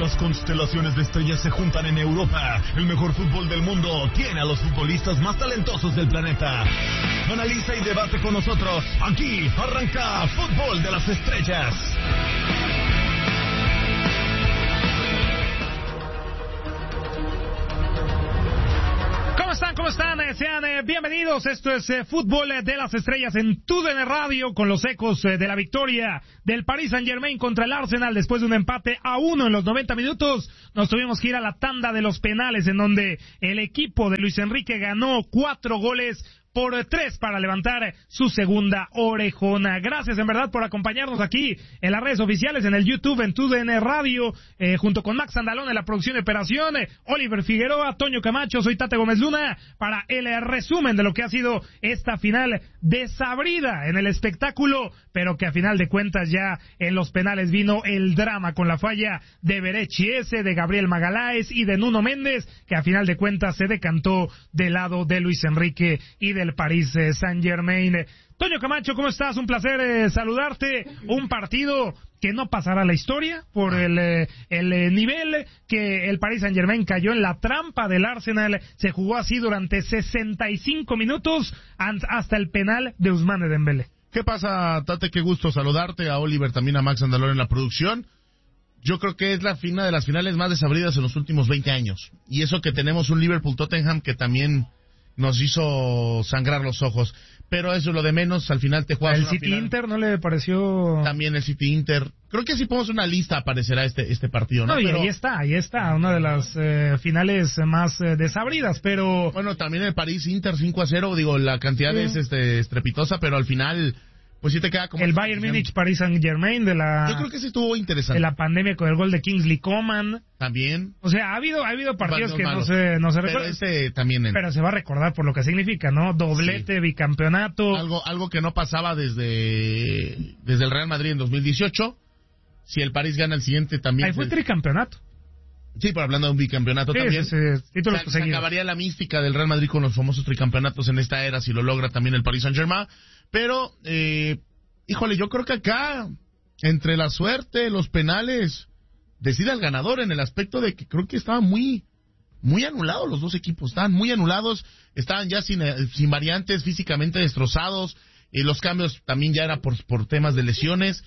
Las constelaciones de estrellas se juntan en Europa. El mejor fútbol del mundo tiene a los futbolistas más talentosos del planeta. Analiza y debate con nosotros. Aquí arranca Fútbol de las Estrellas. ¿Cómo están? Sean bienvenidos. Esto es Fútbol de las Estrellas en TUDN Radio, con los ecos de la victoria del Paris Saint-Germain contra el Arsenal después de un empate a 1 en los 90 minutos. Nos tuvimos que ir a la tanda de los penales, en donde el equipo de Luis Enrique ganó 4-3 para levantar su segunda orejona. Gracias en verdad por acompañarnos aquí en las redes oficiales, en el YouTube, en TUDN Radio, junto con Max Andalón en la producción de operación, Oliver Figueroa, Toño Camacho, soy Tate Gómez Luna, para el resumen de lo que ha sido esta final desabrida en el espectáculo, pero que a final de cuentas ya en los penales vino el drama con la falla de Berechiese, de Gabriel Magaláes y de Nuno Méndez, que a final de cuentas se decantó del lado de Luis Enrique y del Paris Saint-Germain. Toño Camacho, ¿cómo estás? Un placer saludarte. Un partido que no pasará a la historia por el nivel que el Paris Saint-Germain cayó en la trampa del Arsenal. Se jugó así durante 65 minutos hasta el penal de Ousmane Dembélé. ¿Qué pasa, Tate? Qué gusto saludarte, a Oliver, también a Max Andalón en la producción. Yo creo que es una de las finales más desabridas en los últimos 20 años. Y eso que tenemos un Liverpool-Tottenham que también nos hizo sangrar los ojos. Pero eso es lo de menos, al final te juegas el una City final. Inter, ¿no le pareció? También el City Inter. Creo que si ponemos una lista aparecerá este partido, ¿no? No, y pero ahí está, una de las finales más desabridas, pero bueno, también el París Inter 5-0, digo, la cantidad es estrepitosa, pero al final pues sí te queda como el Bayern Múnich Paris Saint-Germain Yo creo que sí estuvo interesante. De la pandemia con el gol de Kingsley Coman. También. O sea, ha habido partidos que no se recuerdan. Pero también. Pero se va a recordar por lo que significa, ¿no? Doblete, bicampeonato. Algo que no pasaba desde el Real Madrid en 2018. Si el París gana el siguiente también. Ahí fue tricampeonato. Sí, pero hablando de un bicampeonato también. Se acabaría la mística del Real Madrid con los famosos tricampeonatos en esta era, si lo logra también el Paris Saint-Germain. Pero, híjole, yo creo que acá, entre la suerte, los penales, decide al ganador, en el aspecto de que creo que estaban muy anulados los dos equipos, estaban muy anulados, estaban ya sin variantes, físicamente destrozados, y los cambios también ya era por temas de lesiones,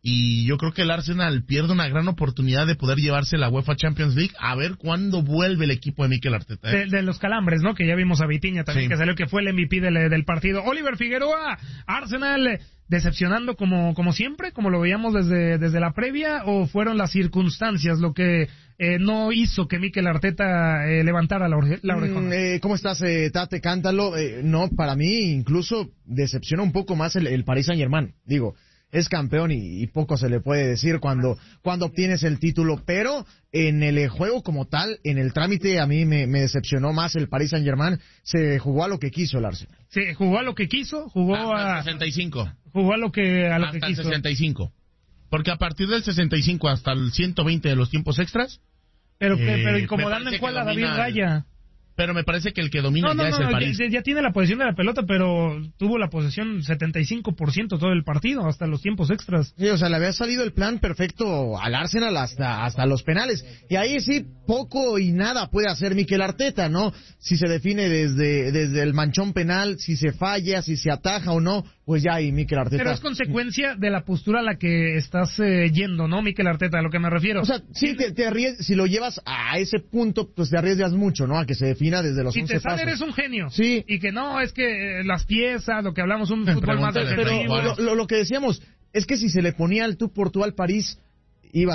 y yo creo que el Arsenal pierde una gran oportunidad de poder llevarse la UEFA Champions League, a ver cuándo vuelve el equipo de Mikel Arteta. De los calambres, ¿no? Que ya vimos a Vitinha también, que salió que fue el MVP del partido. Oliver Figueroa, Arsenal decepcionando como siempre, como lo veíamos desde la previa, o fueron las circunstancias lo que no hizo que Mikel Arteta levantara la orejona. ¿Cómo estás, Tate? Cántalo. No, para mí incluso decepciona un poco más el Paris Saint-Germain. Digo, es campeón y poco se le puede decir cuando obtienes el título, pero en el juego como tal, en el trámite, a mí me decepcionó más el Paris Saint-Germain. Se jugó a lo que quiso el Arsenal. Sí, jugó a lo que quiso, hasta el 65. Jugó a lo que hasta quiso. El 65. Porque a partir del 65 hasta el 120 de los tiempos extras. Pero incomodando en cual a David Raya. Pero me parece que el que domina es el París. Ya tiene la posesión de la pelota, pero tuvo la posesión 75% todo el partido, hasta los tiempos extras. Sí, o sea, le había salido el plan perfecto al Arsenal hasta los penales. Y ahí sí, poco y nada puede hacer Mikel Arteta, ¿no? Si se define desde el manchón penal, si se falla, si se ataja o no, pues ya ahí Mikel Arteta. Pero es consecuencia de la postura a la que estás yendo, ¿no, Mikel Arteta? A lo que me refiero. O sea, sí, te arriesgas, si lo llevas a ese punto, pues te arriesgas mucho, ¿no? A que se defina desde los 11 pasos. Si te sale, eres un genio. Sí. Y que no, es que las piezas, lo que hablamos, un fútbol más defensivo. Pero lo que decíamos es que si se le ponía el tú por tú al París, iba a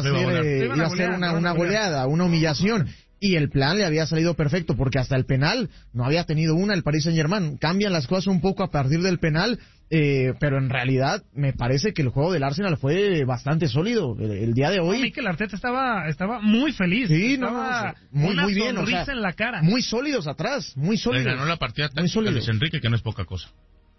ser una goleada, una humillación. Y el plan le había salido perfecto, porque hasta el penal no había tenido el Paris Saint-Germain. Cambian las cosas un poco a partir del penal, pero en realidad me parece que el juego del Arsenal fue bastante sólido el día de hoy. Mikel Arteta estaba muy feliz. Sí, muy bien, o sea, en la cara. Muy sólidos atrás, muy sólidos. Le ganó la partida táctica a Luis Enrique, que no es poca cosa.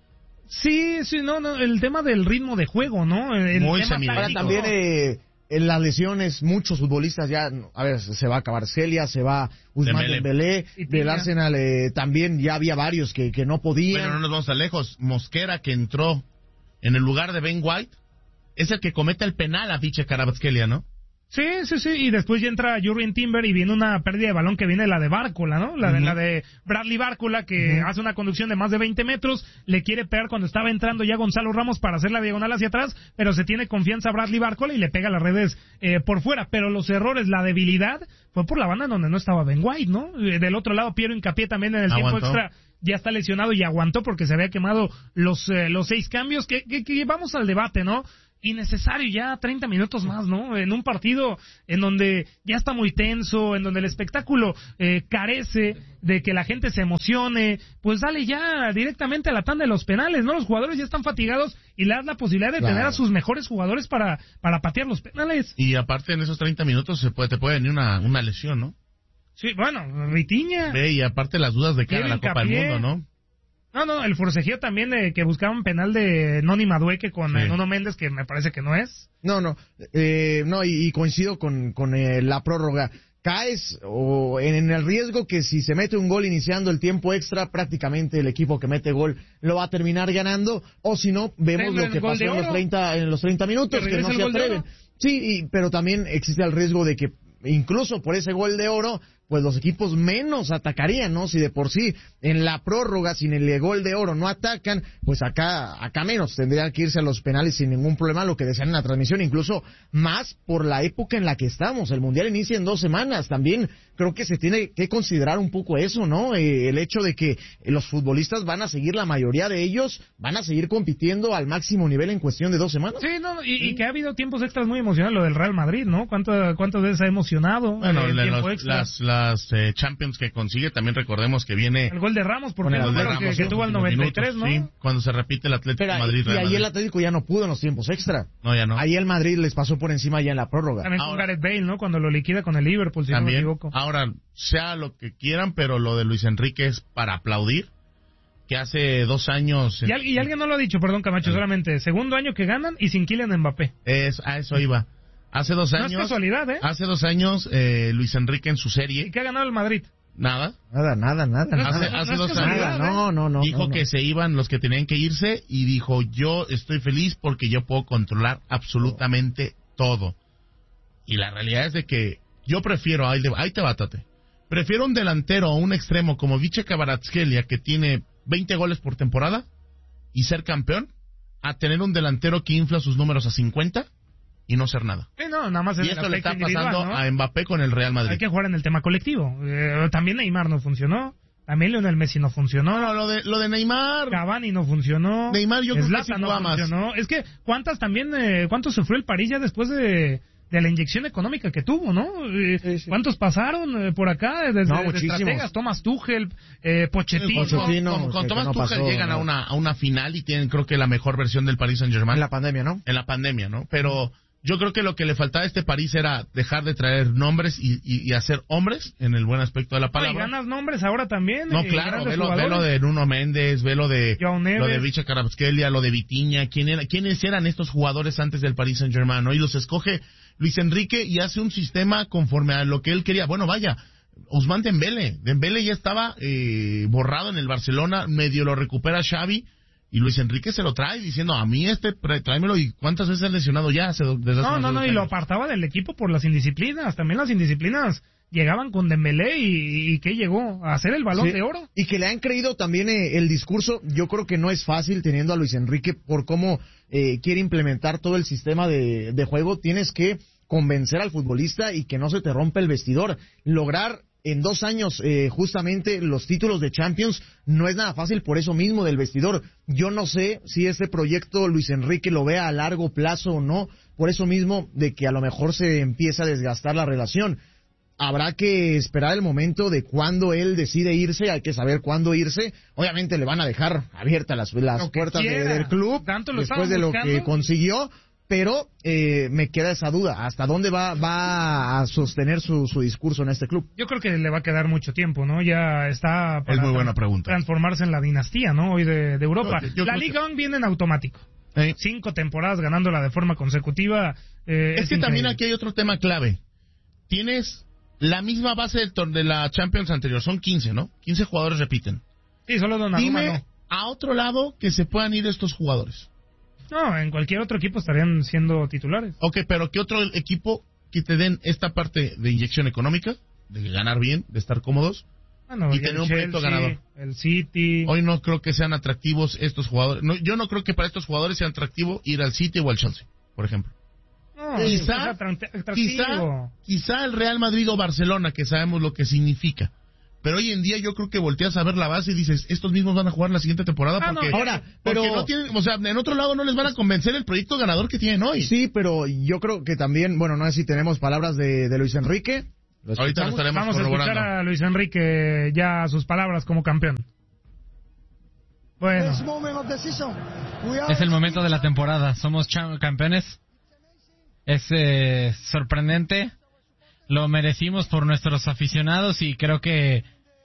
Sí, no, el tema del ritmo de juego, ¿no? Muy similar. También en las lesiones, muchos futbolistas ya, a ver, se va a Kvaratskhelia, se va Ousmane Dembélé, del Arsenal también ya había varios que no podían. Bueno, no nos vamos tan lejos. Mosquera, que entró en el lugar de Ben White, es el que comete el penal a Viche Kvaratskhelia, ¿no? Sí, y después ya entra Jurrien Timber y viene una pérdida de balón que viene la de Bárcola, ¿no? La de Bradley Bárcola, que hace una conducción de más de 20 metros, le quiere pegar cuando estaba entrando ya Gonzalo Ramos para hacer la diagonal hacia atrás, pero se tiene confianza Bradley Bárcola y le pega las redes por fuera, pero los errores, la debilidad, fue por la banda donde no estaba Ben White, ¿no? Del otro lado, Piero Hincapié también en el tiempo extra ya está lesionado y aguantó porque se había quemado los 6 cambios, que vamos al debate, ¿no? Innecesario ya 30 minutos más, ¿no? En un partido en donde ya está muy tenso, en donde el espectáculo carece de que la gente se emocione, pues dale ya directamente a la tanda de los penales, ¿no? Los jugadores ya están fatigados y le das la posibilidad de tener a sus mejores jugadores para patear los penales. Y aparte en esos 30 minutos te puede venir una lesión, ¿no? Sí, bueno, Vitinha. Y aparte las dudas de cara a la Copa del Mundo, ¿no? No, el forcejeo también que buscaban penal de Noni Madueque con Nuno Méndez, que me parece que no es. No, y coincido con la prórroga. Caes en el riesgo que si se mete un gol iniciando el tiempo extra, prácticamente el equipo que mete gol lo va a terminar ganando, o si no, vemos lo que pasó en los 30 minutos, que no se atreven. Sí, pero también existe el riesgo de que incluso por ese gol de oro, pues los equipos menos atacarían, ¿no? Si de por sí en la prórroga, sin el gol de oro no atacan, pues acá menos tendrían que irse a los penales sin ningún problema, lo que decían en la transmisión, incluso más por la época en la que estamos. El Mundial inicia en 2 semanas, también creo que se tiene que considerar un poco eso, ¿no? El hecho de que los futbolistas van a seguir, la mayoría de ellos, van a seguir compitiendo al máximo nivel en cuestión de 2 semanas. Sí, y que ha habido tiempos extras muy emocionantes, lo del Real Madrid, ¿no? ¿Cuántas veces ha emocionado? Bueno, las Champions que consigue, también recordemos que viene el gol de Ramos, porque el Ramos, que tuvo al 93, minutos, ¿no? Sí, cuando se repite el Atlético de Madrid. Y ahí el Atlético ya no pudo en los tiempos extra. No, ya no. Ahí el Madrid les pasó por encima ya en la prórroga. También con Gareth Bale, ¿no? Cuando lo liquida con el Liverpool, si también, no me equivoco. Ahora, sea lo que quieran, pero lo de Luis Enrique es para aplaudir, que hace 2 años... Y alguien no lo ha dicho, perdón, Camacho, solamente segundo año que ganan y sin Kylian Mbappé. A eso iba. Hace 2 años... No es casualidad, ¿eh? Hace 2 años, Luis Enrique en su serie... ¿Y qué ha ganado el Madrid? Nada. Hace 2 años no, dijo que se iban los que tenían que irse y dijo, yo estoy feliz porque yo puedo controlar absolutamente todo. Y la realidad es de que yo prefiero, ahí te bátate, prefiero un delantero o un extremo como Viche Kvaratskhelia, que tiene 20 goles por temporada y ser campeón, a tener un delantero que infla sus números a 50 y no ser nada. Sí, no, nada más y esto le está pasando, ¿no?, a Mbappé con el Real Madrid. Hay que jugar en el tema colectivo. También Neymar no funcionó. También Lionel Messi no funcionó. No, lo de Neymar. Cavani no funcionó. Neymar yo creo que sí no funcionó. Es que cuánto sufrió el París ya después de la inyección económica que tuvo, ¿no? Sí. ¿Cuántos pasaron por acá? Desde estrategas, Thomas Tuchel, Pochettino. Con Thomas Tuchel llegan a una final y tienen, creo que, la mejor versión del Paris Saint-Germain. En la pandemia, ¿no? Pero yo creo que lo que le faltaba a este París era dejar de traer nombres y hacer hombres, en el buen aspecto de la palabra. Y ganas nombres ahora también. No, claro, ve lo de Nuno Méndez, ve lo de Viche Kvaratskhelia, lo de Vitinha. ¿Quiénes eran estos jugadores antes del Paris Saint-Germain, ¿no? Y los escoge Luis Enrique y hace un sistema conforme a lo que él quería. Bueno, vaya, Ousmane Dembélé ya estaba borrado en el Barcelona, medio lo recupera Xavi, y Luis Enrique se lo trae diciendo, a mí tráemelo. ¿Y cuántas veces ha lesionado ya? Y lo apartaba del equipo por las indisciplinas. También las indisciplinas llegaban con Dembélé y ¿qué llegó? A hacer el Balón de Oro. Y que le han creído también el discurso. Yo creo que no es fácil teniendo a Luis Enrique por cómo quiere implementar todo el sistema de juego. Tienes que convencer al futbolista y que no se te rompa el vestidor. Lograr en 2 años justamente los títulos de Champions no es nada fácil por eso mismo del vestidor. Yo no sé si este proyecto Luis Enrique lo vea a largo plazo o no, por eso mismo de que a lo mejor se empieza a desgastar la relación. Habrá que esperar el momento de cuando él decide irse, hay que saber cuándo irse. Obviamente le van a dejar abiertas las puertas del club después de lo que consiguió. Pero me queda esa duda, ¿hasta dónde va a sostener su discurso en este club? Yo creo que le va a quedar mucho tiempo, ¿no? Ya está para es muy buena pregunta. Transformarse en la dinastía, ¿no? Hoy de Europa. La Liga 1 viene en automático. 5 temporadas ganándola de forma consecutiva. Es que también aquí hay otro tema clave. Tienes la misma base de la Champions anterior, son 15, ¿no? 15 jugadores repiten. Sí, solo Donnarumma. Dime a otro lado que se puedan ir estos jugadores. No, en cualquier otro equipo estarían siendo titulares. Ok, pero ¿qué otro equipo que te den esta parte de inyección económica, de ganar bien, de estar cómodos, y tener un proyecto ganador. El City. Hoy no creo que sean atractivos estos jugadores. No, yo no creo que para estos jugadores sea atractivo ir al City o al Chelsea, por ejemplo. No, quizá el Real Madrid o Barcelona, que sabemos lo que significa. Pero hoy en día yo creo que volteas a ver la base y dices, estos mismos van a jugar la siguiente temporada porque, porque no tienen, o sea, en otro lado no les van a convencer el proyecto ganador que tienen hoy. Sí, pero yo creo que también, bueno, no sé si tenemos palabras de Luis Enrique. Ahorita lo estaremos Vamos a corroborando. escuchar a Luis Enrique ya sus palabras como campeón. Bueno. Es el momento de la temporada. Somos campeones. Es sorprendente. Lo merecimos por nuestros aficionados y creo que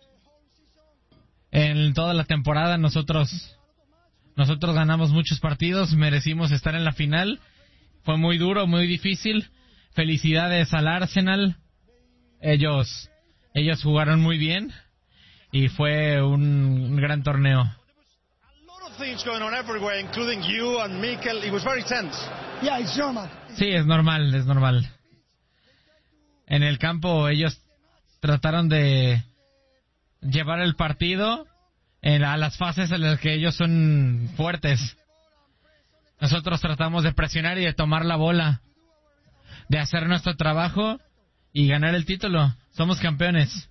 en toda la temporada nosotros ganamos muchos partidos, merecimos estar en la final. Fue muy duro, muy difícil. Felicidades al Arsenal. Ellos jugaron muy bien y fue un gran torneo. Sí, es normal. En el campo ellos trataron de llevar el partido a las fases en las que ellos son fuertes. Nosotros tratamos de presionar y de tomar la bola, de hacer nuestro trabajo y ganar el título. Somos campeones.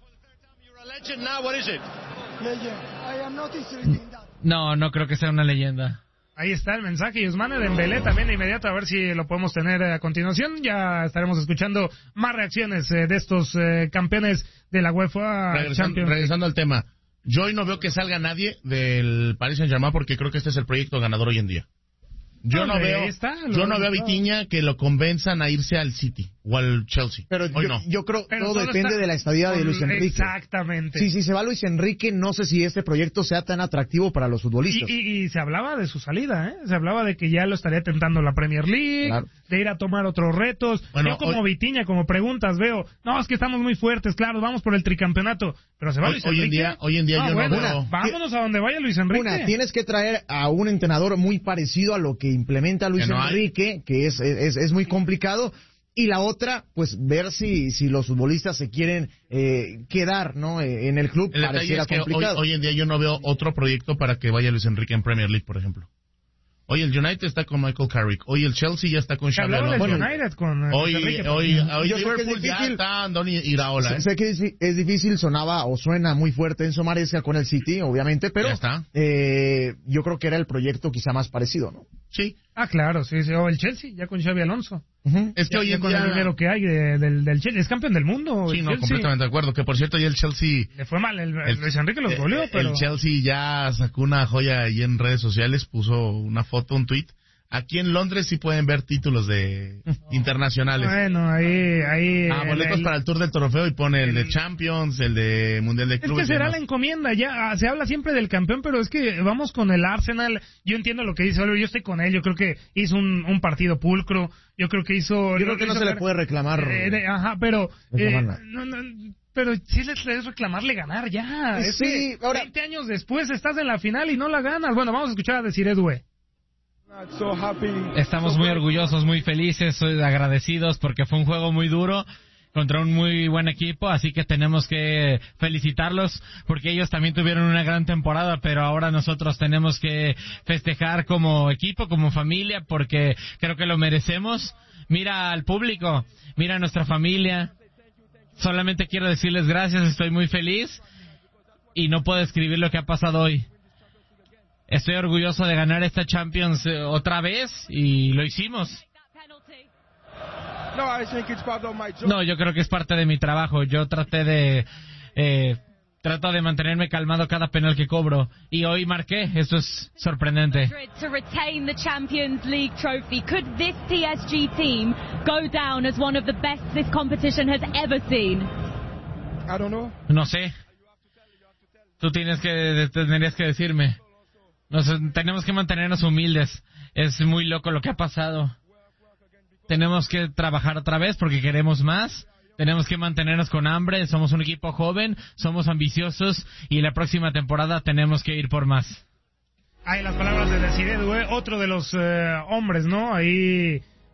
No creo que sea una leyenda. Ahí está el mensaje y Ousmane Dembélé también de inmediato, a ver si lo podemos tener a continuación. Ya estaremos escuchando más reacciones de estos campeones de la UEFA Champions. Regresando al tema, yo hoy no veo que salga nadie del Paris Saint-Germain porque creo que este es el proyecto ganador hoy en día. Yo no veo a Vitinha que lo convenzan a irse al City o al Chelsea. Pero yo creo que todo depende de la estadía de Luis Enrique. Exactamente. Si se va Luis Enrique, no sé si este proyecto sea tan atractivo para los futbolistas. Y se hablaba de su salida, ¿eh? Se hablaba de que ya lo estaría tentando la Premier League, claro, de ir a tomar otros retos. Bueno, yo como Vitinha, como preguntas, veo, no, es que estamos muy fuertes, claro, vamos por el tricampeonato. Pero se va Luis Enrique. Hoy en día yo no veo. Vámonos a donde vaya Luis Enrique. Tienes que traer a un entrenador muy parecido a lo que implementa Luis Enrique, que es muy complicado. Y la otra, pues ver si los futbolistas se quieren quedar, ¿no? En el club. El detalle es que hoy en día yo no veo otro proyecto para que vaya Luis Enrique en Premier League, por ejemplo. Hoy el United está con Michael Carrick. Hoy el Chelsea ya está con Xabi Alonso. Hoy Liverpool ya está Andoni Iraola. Sé que es difícil, suena muy fuerte Enzo Maresca con el City, obviamente, pero yo creo que era el proyecto quizá más parecido, ¿no? Sí. Claro, sí. O el Chelsea, ya con Xabi Alonso. Es que hoy en con día, el dinero que hay del Chelsea, es campeón del mundo. Sí, no, completamente de acuerdo. Que por cierto, ya el Chelsea le fue mal, Luis Enrique los goleó, pero el Chelsea ya sacó una joya ahí en redes sociales, puso una foto, un tweet. Aquí en Londres sí pueden ver títulos internacionales. Bueno, ahí. Boletos para el Tour del Trofeo y pone el de Champions, el de Mundial de Clubes. Es que será la encomienda, ya se habla siempre del campeón, pero es que vamos con el Arsenal. Yo entiendo lo que dice Oliver, yo estoy con él, yo creo que hizo un partido pulcro, yo creo que no se le puede reclamar. Pero pero sí les debes reclamarle ganar ya. Sí, ahora 20 años después estás en la final y no la ganas. Bueno, vamos a escuchar a Desiree Doué. Estamos muy orgullosos, muy felices, agradecidos porque fue un juego muy duro contra un muy buen equipo, así que tenemos que felicitarlos porque ellos también tuvieron una gran temporada, pero ahora nosotros tenemos que festejar como equipo, como familia, porque creo que lo merecemos. Mira al público, mira a nuestra familia. Solamente quiero decirles gracias, estoy muy feliz y no puedo describir lo que ha pasado hoy. Estoy orgulloso de ganar esta Champions otra vez y lo hicimos. No, yo creo que es parte de mi trabajo. Yo trato de mantenerme calmado cada penal que cobro y hoy marqué. Eso es sorprendente. To retain the Champions League trophy, could this PSG team go down as one of the best this competition has ever seen? I don't know. No sé. Tú tendrías que decirme. Tenemos que mantenernos humildes. Es muy loco lo que ha pasado. Tenemos que trabajar otra vez porque queremos más. Tenemos que mantenernos con hambre. Somos un equipo joven, somos ambiciosos y la próxima temporada tenemos que ir por más. Ahí las palabras de Desiree Doué, otro de los hombres, ¿no? Ahí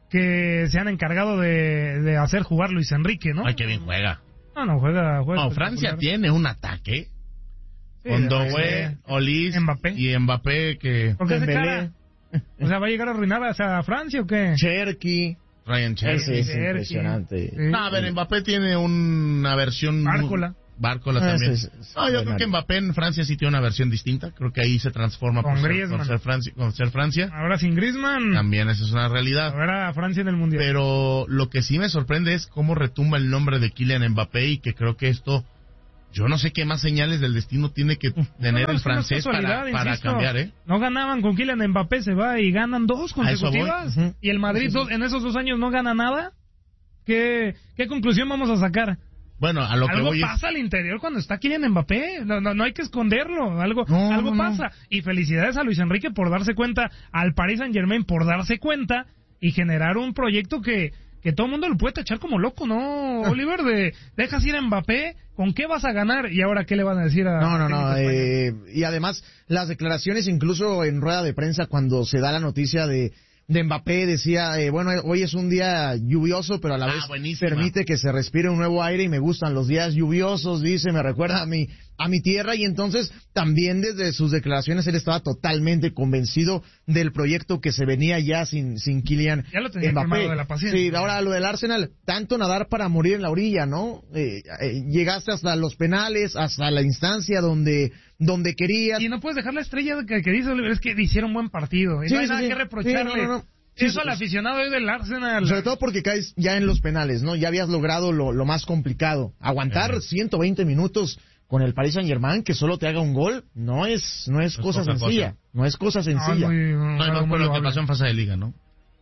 que se han encargado de hacer jugar Luis Enrique, ¿no? Ay, qué bien juega. No, juega. No, Francia tiene un ataque. Con Doué, Olise Mbappé. Y Mbappé que... ¿Por qué se cara? O sea, ¿va a llegar a arruinar a Francia o qué? Cherky. Ryan Cherky. Es impresionante. Sí. No, a ver, Mbappé tiene una versión... Bárcola también. Yo creo que Mbappé en Francia sí tiene una versión distinta. Creo que ahí se transforma con ser Francia. Ahora sin Griezmann. También esa es una realidad. Ahora Francia en el Mundial. Pero lo que sí me sorprende es cómo retumba el nombre de Kylian Mbappé y que creo que esto... Yo no sé qué más señales del destino tiene que tener el francés para cambiar, ¿eh? No ganaban con Kylian Mbappé, se va y ganan 2 consecutivas. Y el Madrid en esos 2 años no gana nada. ¿Qué conclusión vamos a sacar? Bueno, a lo que algo voy pasa al interior cuando está Kylian Mbappé. No hay que esconderlo. Algo pasa. Y felicidades a Luis Enrique por darse cuenta, al Paris Saint-Germain por darse cuenta y generar un proyecto que todo el mundo lo puede tachar como loco, ¿no, Oliver? Dejas ir a Mbappé, ¿con qué vas a ganar? ¿Y ahora qué le van a decir a... No. Y además, las declaraciones incluso en rueda de prensa cuando se da la noticia de Mbappé, decía, hoy es un día lluvioso, pero a la vez permite que se respire un nuevo aire y me gustan los días lluviosos, dice, me recuerda a mi tierra, y entonces también desde sus declaraciones él estaba totalmente convencido del proyecto que se venía ya sin Kylian ya lo tenía Mbappé. De la paciencia. Sí, ahora lo del Arsenal, tanto nadar para morir en la orilla, ¿no? Llegaste hasta los penales, hasta la instancia donde querías. Y no puedes dejar la estrella que dice Oliver, es que hicieron buen partido, y no hay nada que reprocharle. No. Eso al aficionado hoy del Arsenal. Sobre todo porque caes ya en los penales, ¿no? Ya habías logrado lo más complicado. Aguantar 120 minutos con el Paris Saint-Germain, que solo te haga un gol, no es cosa sencilla. No es cosa sencilla. No, por lo que pasó en fase de liga, ¿no?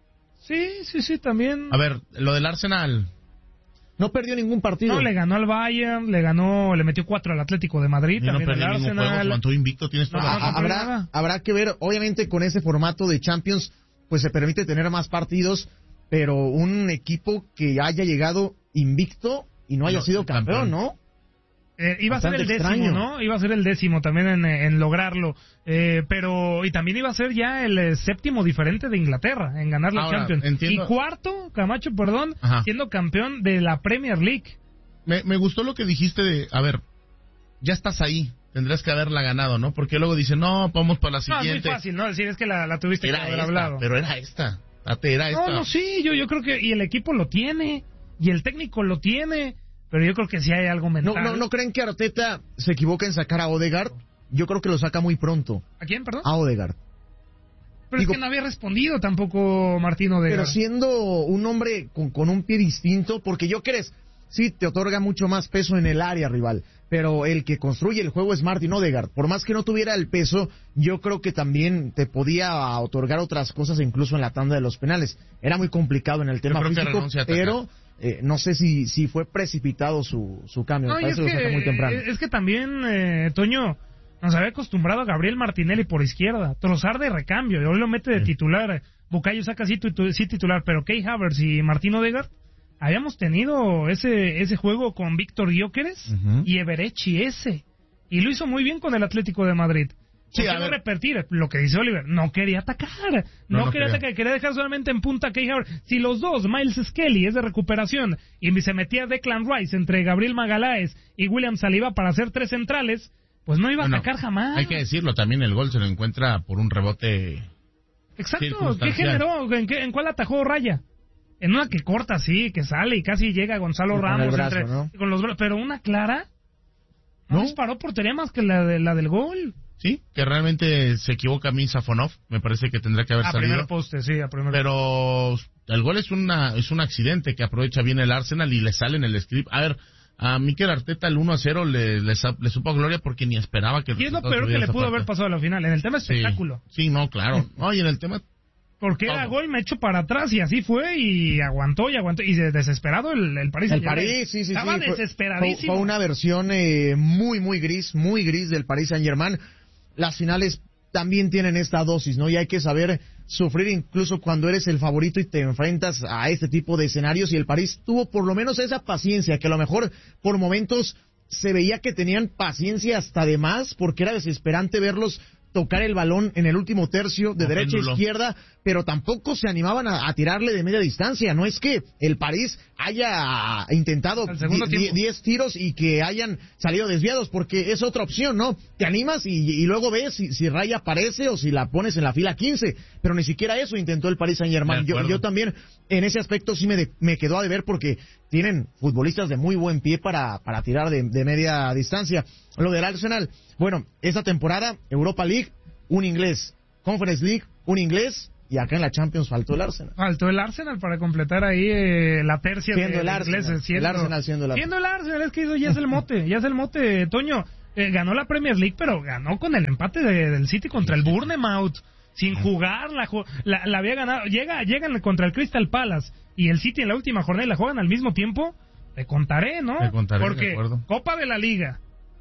Sí, también. A ver, lo del Arsenal... No perdió ningún partido. No, le ganó al Bayern, le metió 4 al Atlético de Madrid, y también al Arsenal. Se mantuvo invicto, tienes toda habrá que ver, obviamente con ese formato de Champions, pues se permite tener más partidos, pero un equipo que haya llegado invicto y no haya sido campeón, ¿no? Iba a ser el 10º, extraño, ¿no? Iba a ser el 10º también en lograrlo. Y también iba a ser ya el 7º diferente de Inglaterra en ganar la Champions. Entiendo. Y 4º, Camacho, siendo campeón de la Premier League. Me gustó lo que dijiste de, a ver, ya estás ahí, tendrás que haberla ganado, ¿no? Porque luego dicen, no, vamos para la siguiente. No, es muy fácil, ¿no? Decir, es que la tuviste que haber hablado. Pero era esta. Sí, yo creo que, y el equipo lo tiene, y el técnico lo tiene. Pero yo creo que sí hay algo mental. ¿No creen que Arteta se equivoca en sacar a Odegaard? Yo creo que lo saca muy pronto. ¿A quién, perdón? A Odegaard. Pero es que no había respondido tampoco Martín Odegaard. Pero siendo un hombre con un pie distinto, porque yo crees, sí, te otorga mucho más peso en el área rival, pero el que construye el juego es Martín Odegaard. Por más que no tuviera el peso, yo creo que también te podía otorgar otras cosas incluso en la tanda de los penales. Era muy complicado en el tema físico, pero... no sé si fue precipitado su cambio. Me parece que lo saca muy temprano. Es que también, Toño, nos había acostumbrado a Gabriel Martinelli por izquierda, Trossard de recambio, y hoy lo mete de titular. Bukayo saca sí titular, pero Kai Havertz y Martín Odegaard, habíamos tenido ese juego con Víctor Gyökeres y Eberechi y lo hizo muy bien con el Atlético de Madrid. Sí, quiero repetir lo que dice Oliver, no quería atacar, no quería atacar, quería dejar solamente en punta a Kai Havertz. Si los dos, Miles Skelly es de recuperación y se metía Declan Rice entre Gabriel Magalhaes y William Saliba para hacer 3 centrales, pues no iba a atacar jamás. Hay que decirlo, también el gol se lo encuentra por un rebote. Exacto, ¿qué generó? ¿En cuál atajó Raya? En una que corta, sí, que sale y casi llega Gonzalo Ramos con los brazos, pero una clara no disparó portería más que la del gol. Sí, que realmente se equivoca Safonov, me parece que tendrá que haber salido. Primer poste, sí, a primer Pero el gol es un accidente que aprovecha bien el Arsenal y le sale en el script. A ver, a Mikel Arteta el 1-0 le supo a gloria porque ni esperaba que... Y es lo peor que le pudo haber pasado a la final, en el tema espectáculo. Sí, no, claro. No, y en el tema... Porque era gol, me echo para atrás y así fue y aguantó. Y desesperado el París. El París, sí. Estaba desesperadísimo. Fue una versión muy gris del Paris Saint-Germain. Las finales también tienen esta dosis, ¿no? Y hay que saber sufrir incluso cuando eres el favorito y te enfrentas a este tipo de escenarios. Y el París tuvo por lo menos esa paciencia, que a lo mejor por momentos se veía que tenían paciencia hasta de más, porque era desesperante verlos tocar el balón en el último tercio de derecha a izquierda, pero tampoco se animaban a tirarle de media distancia. No es que el París haya intentado 10 tiros y que hayan salido desviados, porque es otra opción, ¿no? Te animas y luego ves si Raya aparece o si la pones en la fila 15, pero ni siquiera eso intentó el Paris Saint-Germain. Yo también en ese aspecto sí me quedó a deber, porque tienen futbolistas de muy buen pie para tirar de media distancia. Lo del Arsenal, bueno, esta temporada, Europa League, un inglés, Conference League, un inglés, y acá en la Champions faltó el Arsenal. Faltó el Arsenal para completar ahí la tercia siendo el Arsenal, ingleses. El Arsenal siendo el Arsenal. Siendo el Arsenal, es que eso ya es el mote, Toño. Ganó la Premier League, pero ganó con el empate del City contra el Bournemouth. Sin jugar, la había ganado. Llegan contra el Crystal Palace y el City en la última jornada y la juegan al mismo tiempo. Te contaré, ¿no? Te contaré, porque de acuerdo. Copa de la Liga,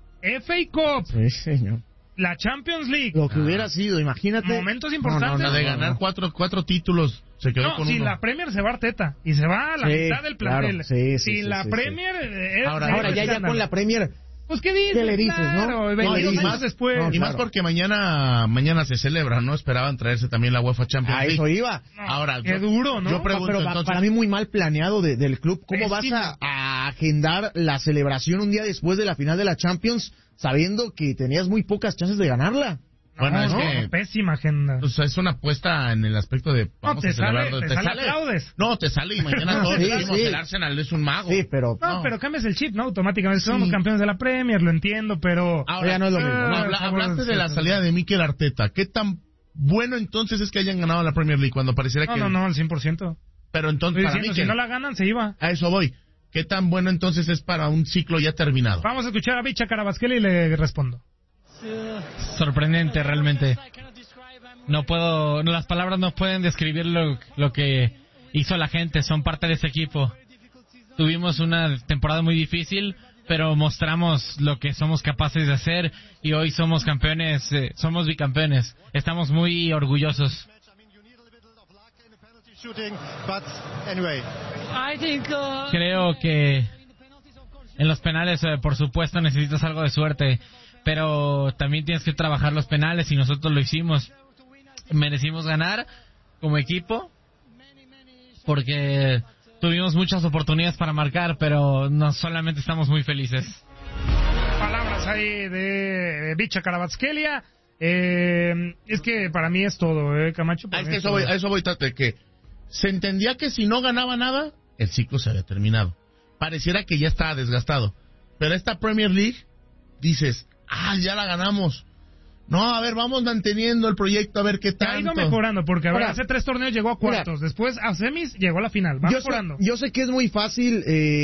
FA Cup, sí, señor, la Champions League. Lo que hubiera sido, imagínate. Momentos importantes. De ganar cuatro títulos, se quedó con sin uno. La Premier se va Arteta y se va a la mitad del plantel. Claro, sin la Premier... Ahora ya con la Premier... Pues ¿qué dices? ¿Qué le dices, claro, no? Y más después. Y más porque mañana se celebra, ¿no? Esperaban traerse también la UEFA Champions League. A eso iba. Ahora, qué duro, ¿no? Yo pregunto, pero entonces, para mí muy mal planeado del club. ¿Cómo vas a agendar la celebración un día después de la final de la Champions, sabiendo que tenías muy pocas chances de ganarla? Bueno, es que pésima agenda. O sea, es una apuesta en el aspecto de vamos a celebrarlo. Te sale aplaudes. No, te sale y mañana todos decimos el Arsenal es un mago. Sí, pero pero cambias el chip, ¿no? Automáticamente somos campeones de la Premier, lo entiendo, pero ahora ya no es lo mismo. Hablaste de la salida de Mikel Arteta. ¿Qué tan bueno entonces es que hayan ganado la Premier League cuando pareciera que No, al 100%. Pero entonces para Mikel, si no la ganan se iba. A eso voy. ¿Qué tan bueno entonces es para un ciclo ya terminado? Vamos a escuchar a Bicha Carabasqueli y le respondo. Sorprendente, realmente. Las palabras no pueden describir lo que hizo la gente, son parte de ese equipo. Tuvimos una temporada muy difícil, pero mostramos lo que somos capaces de hacer y hoy somos campeones, somos bicampeones. Estamos muy orgullosos. Creo que en los penales, por supuesto, necesitas algo de suerte, pero también tienes que trabajar los penales y nosotros lo hicimos. Merecimos ganar como equipo porque tuvimos muchas oportunidades para marcar, pero no solamente estamos muy felices. Palabras ahí de Bicha Carabasquelia. Es que para mí es todo, Camacho. Es que a eso voy, Tate, que se entendía que si no ganaba nada, el ciclo se había terminado. Pareciera que ya estaba desgastado. Pero esta Premier League, dices, ya la ganamos. No, a ver, vamos manteniendo el proyecto, a ver qué tanto. Ha ido mejorando, porque hace 3 torneos llegó a cuartos, después a semis llegó a la final, va mejorando. Yo sé que es muy fácil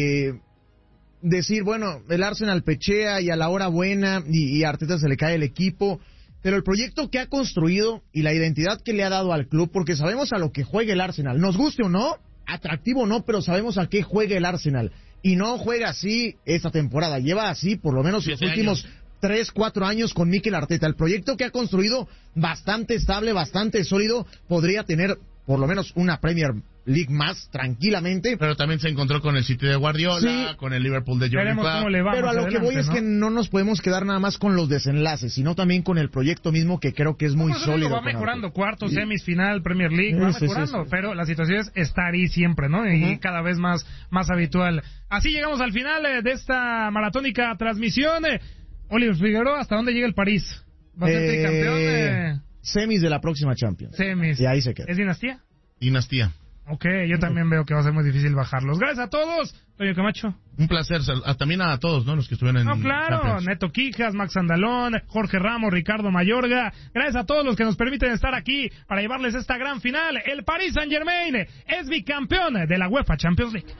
decir, bueno, el Arsenal pechea y a la hora buena y a Arteta se le cae el equipo, pero el proyecto que ha construido y la identidad que le ha dado al club, porque sabemos a lo que juega el Arsenal, nos guste o no, atractivo o no, pero sabemos a qué juega el Arsenal, y no juega así esta temporada, lleva así por lo menos los últimos 3-4 años con Mikel Arteta. El proyecto que ha construido, bastante estable, bastante sólido, podría tener por lo menos una Premier League más tranquilamente. Pero también se encontró con el City de Guardiola, con el Liverpool de Jürgen Klopp. Pero a lo que voy es que no nos podemos quedar nada más con los desenlaces, sino también con el proyecto mismo, que creo que es muy sólido. Va mejorando, cuartos, semis, final, Premier League, va mejorando, pero la situación es estar ahí siempre, ¿no? Y cada vez más habitual. Así llegamos al final de esta maratónica transmisión. Oliver Figueroa, ¿hasta dónde llega el París? ¿Va a ser tricampeón? Semis de la próxima Champions. Semis. Y ahí se queda. ¿Es dinastía? Dinastía. Ok, yo también veo que va a ser muy difícil bajarlos. Gracias a todos. Toño Camacho. Un placer. También a todos, ¿no? Los que estuvieron en claro. Champions. Neto Quijas, Max Andalón, Jorge Ramos, Ricardo Mayorga. Gracias a todos los que nos permiten estar aquí para llevarles esta gran final. El Paris Saint-Germain es bicampeón de la UEFA Champions League.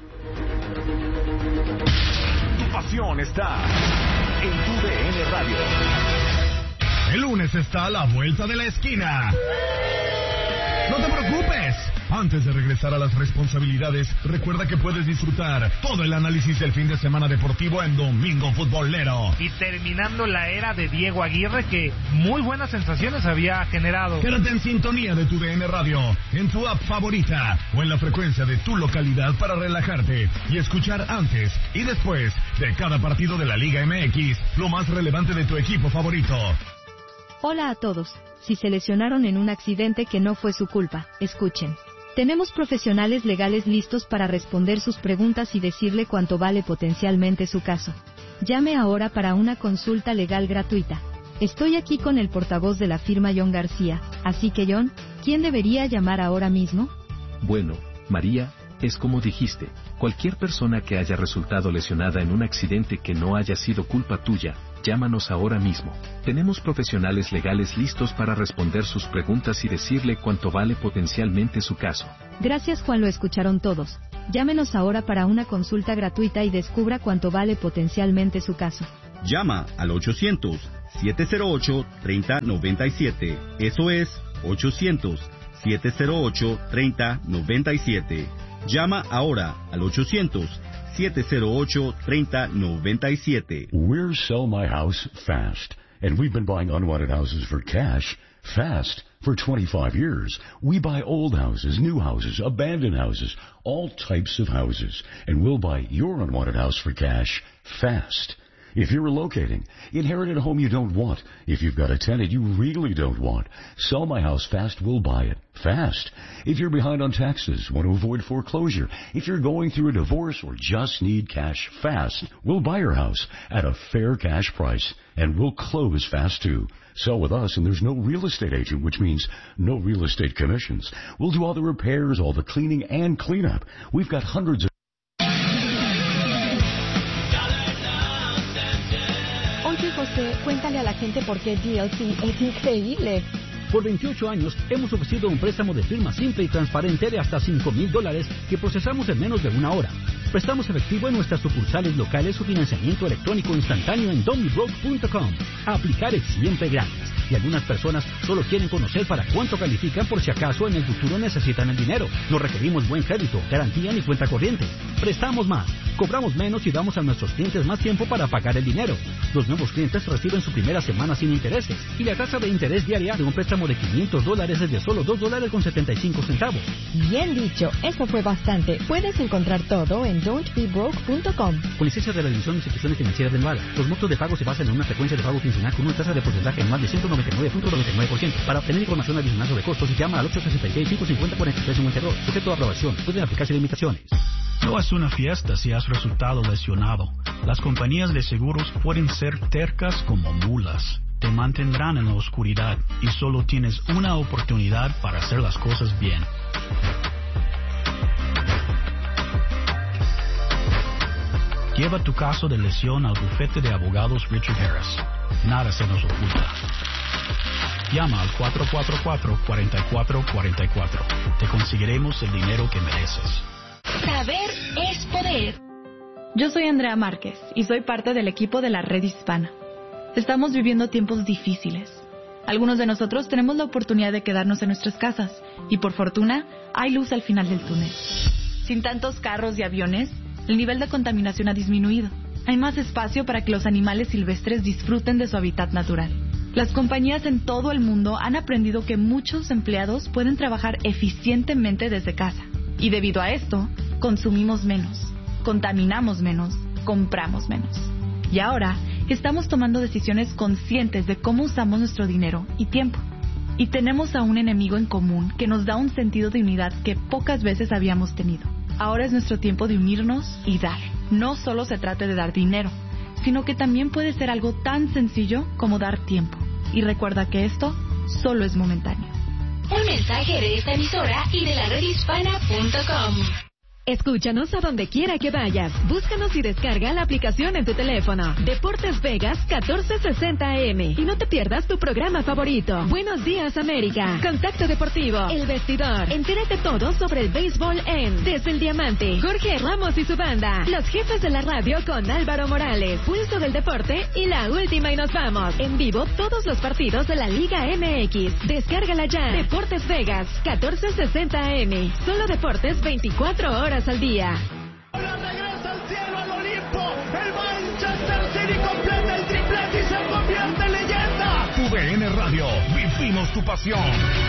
Tu pasión está en tu DN Radio. El lunes está a la vuelta de la esquina. No te preocupes. Antes de regresar a las responsabilidades, recuerda que puedes disfrutar todo el análisis del fin de semana deportivo en Domingo Futbolero. Y terminando la era de Diego Aguirre, que muy buenas sensaciones había generado. Quédate en sintonía de tu DN Radio, en tu app favorita o en la frecuencia de tu localidad para relajarte y escuchar antes y después de cada partido de la Liga MX lo más relevante de tu equipo favorito. Hola a todos. Si se lesionaron en un accidente que no fue su culpa, escuchen. Tenemos profesionales legales listos para responder sus preguntas y decirle cuánto vale potencialmente su caso. Llame ahora para una consulta legal gratuita. Estoy aquí con el portavoz de la firma John García, así que John, ¿quién debería llamar ahora mismo? Bueno, María, es como dijiste, cualquier persona que haya resultado lesionada en un accidente que no haya sido culpa tuya, llámanos ahora mismo. Tenemos profesionales legales listos para responder sus preguntas y decirle cuánto vale potencialmente su caso. Gracias Juan, lo escucharon todos. Llámenos ahora para una consulta gratuita y descubra cuánto vale potencialmente su caso. Llama al 800-708-3097. Eso es 800-708-3097. Llama ahora al 800-708-3097. We're Sell My House Fast, and we've been buying unwanted houses for cash fast for 25 years. We buy old houses, new houses, abandoned houses, all types of houses, and we'll buy your unwanted house for cash fast. If you're relocating, inherited a home you don't want, if you've got a tenant you really don't want, Sell My House Fast will buy it fast. If you're behind on taxes, want to avoid foreclosure, if you're going through a divorce or just need cash fast, we'll buy your house at a fair cash price, and we'll close fast too. Sell with us and there's no real estate agent, which means no real estate commissions. We'll do all the repairs, all the cleaning and cleanup. We've got hundreds of... José, cuéntale a la gente por qué DLC es increíble. Por 28 años hemos ofrecido un préstamo de firma simple y transparente de hasta $5,000 que procesamos en menos de una hora. Prestamos efectivo en nuestras sucursales locales o financiamiento electrónico instantáneo en Don'tBeBroke.com. Aplicar es siempre gratis y algunas personas solo quieren conocer para cuánto califican por si acaso en el futuro necesitan el dinero. No requerimos buen crédito, garantía ni cuenta corriente. Prestamos más, cobramos menos y damos a nuestros clientes más tiempo para pagar el dinero. Los nuevos clientes reciben su primera semana sin intereses y la tasa de interés diaria de un préstamo de $500 es de solo $2.75. Bien dicho, eso fue bastante. Puedes encontrar todo en Don'tBeBroke.com. Con licencia de la División de Instituciones Financieras de Nevada, los montos de pago se basan en una frecuencia de pago quincenal con una tasa de porcentaje anual de 199.99%. Para obtener información adicional sobre costos, llama al 866-550-4352. Sujeto a aprobación. Pueden aplicarse limitaciones. No es una fiesta si has resultado lesionado. Las compañías de seguros pueden ser tercas como mulas. Te mantendrán en la oscuridad y solo tienes una oportunidad para hacer las cosas bien. Lleva tu caso de lesión al bufete de abogados Richard Harris. Nada se nos oculta. Llama al 444-4444. Te conseguiremos el dinero que mereces. Saber es poder. Yo soy Andrea Márquez y soy parte del equipo de la Red Hispana. Estamos viviendo tiempos difíciles. Algunos de nosotros tenemos la oportunidad de quedarnos en nuestras casas y por fortuna hay luz al final del túnel. Sin tantos carros y aviones, el nivel de contaminación ha disminuido. Hay más espacio para que los animales silvestres disfruten de su hábitat natural. Las compañías en todo el mundo han aprendido que muchos empleados pueden trabajar eficientemente desde casa. Y debido a esto, consumimos menos, contaminamos menos, compramos menos. Y ahora, estamos tomando decisiones conscientes de cómo usamos nuestro dinero y tiempo. Y tenemos a un enemigo en común que nos da un sentido de unidad que pocas veces habíamos tenido. Ahora es nuestro tiempo de unirnos y dar. No solo se trata de dar dinero, sino que también puede ser algo tan sencillo como dar tiempo. Y recuerda que esto solo es momentáneo. Un mensaje de esta emisora y de la redhispana.com. Escúchanos a donde quiera que vayas. Búscanos y descarga la aplicación en tu teléfono. Deportes Vegas 1460 AM. Y no te pierdas tu programa favorito. Buenos días, América. Contacto Deportivo. El Vestidor. Entérate todo sobre el béisbol en Desde el Diamante. Jorge Ramos y su banda. Los jefes de la radio con Álvaro Morales. Pulso del Deporte y la última y nos vamos. En vivo todos los partidos de la Liga MX. Descárgala ya. Deportes Vegas 1460 AM. Solo deportes 24 horas al día. Ahora regresa al cielo al Olimpo. El Manchester City completa el triplete y se convierte en leyenda. TUDN Radio, vivimos tu pasión.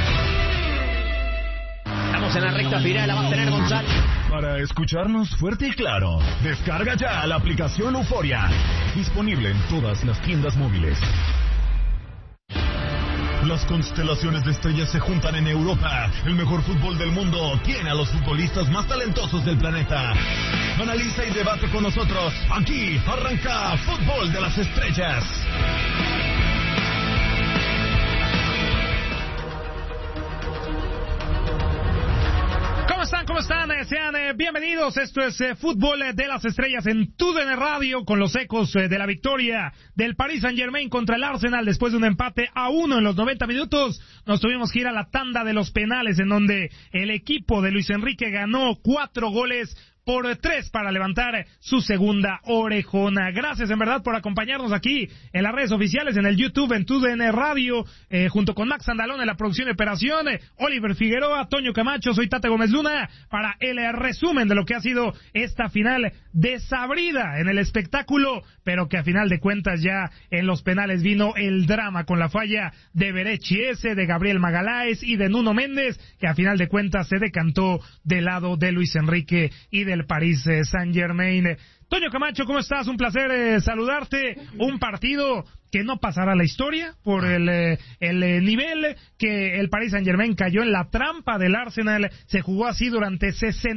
Estamos en la recta final, la va a tener González. Para escucharnos fuerte y claro, descarga ya la aplicación Euforia. Disponible en todas las tiendas móviles. Las constelaciones de estrellas se juntan en Europa. El mejor fútbol del mundo tiene a los futbolistas más talentosos del planeta. Analiza y debate con nosotros. Aquí arranca Fútbol de las Estrellas. ¿Cómo están? Sean bienvenidos. Esto es Fútbol de las Estrellas en TUDN Radio con los ecos de la victoria del Paris Saint-Germain contra el Arsenal después de un empate a 1 en los 90 minutos. Nos tuvimos que ir a la tanda de los penales en donde el equipo de Luis Enrique ganó 4-3 para levantar su segunda orejona. Gracias en verdad por acompañarnos aquí en las redes oficiales, en el YouTube, en TUDN Radio, junto con Max Andalón en la producción y operación, Oliver Figueroa, Toño Camacho, soy Tate Gómez Luna, para el resumen de lo que ha sido esta final desabrida en el espectáculo, pero que a final de cuentas ya en los penales vino el drama con la falla de Berechiese, de Gabriel Magaláes y de Nuno Méndez, que a final de cuentas se decantó del lado de Luis Enrique y del Paris Saint-Germain. Toño Camacho, ¿cómo estás? Un placer saludarte. Un partido que no pasará a la historia por el nivel que el Paris Saint-Germain cayó en la trampa del Arsenal. Se jugó así durante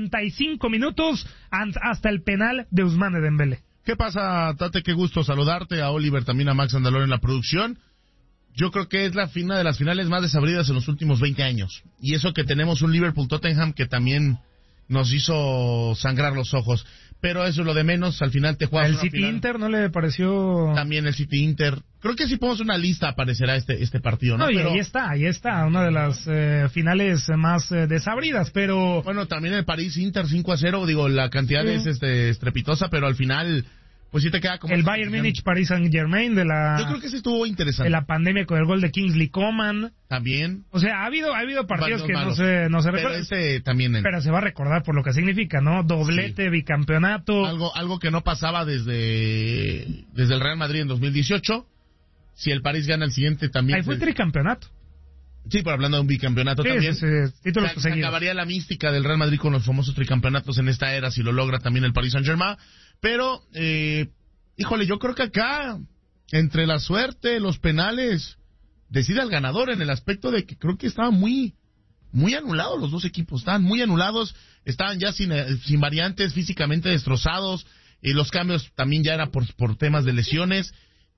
65 minutos hasta el penal de Ousmane Dembélé. ¿Qué pasa, Tate? Qué gusto saludarte, a Oliver, también a Max Andalón en la producción. Yo creo que es la de las finales más desabridas en los últimos 20 años. Y eso que tenemos un Liverpool-Tottenham que también nos hizo sangrar los ojos. Pero eso es lo de menos, al final te juegas ¿El una City final. Inter no le pareció? También el City Inter. Creo que si ponemos una lista aparecerá este partido, ¿no? No, y pero ahí está, una de las finales más desabridas, pero... Bueno, también el París Inter 5-0, digo, la cantidad es estrepitosa, pero al final pues sí te queda como... El Bayern Múnich, Paris Saint-Germain de la... Yo creo que ese estuvo interesante. De la pandemia con el gol de Kingsley Coman. También. O sea, ha habido partidos que no se recuerdan. Pero también. Pero se va a recordar por lo que significa, ¿no? Doblete, bicampeonato. Algo que no pasaba desde el Real Madrid en 2018. Si el París gana el siguiente también... Ahí fue tricampeonato. Sí, pero hablando de un bicampeonato también. Títulos se acabaría la mística del Real Madrid con los famosos tricampeonatos en esta era, si lo logra también el Paris Saint-Germain. Pero, híjole, yo creo que acá, entre la suerte, los penales, decide al ganador en el aspecto de que creo que estaban muy anulados los dos equipos. Estaban muy anulados, estaban ya sin variantes, físicamente destrozados. Y los cambios también ya era por temas de lesiones.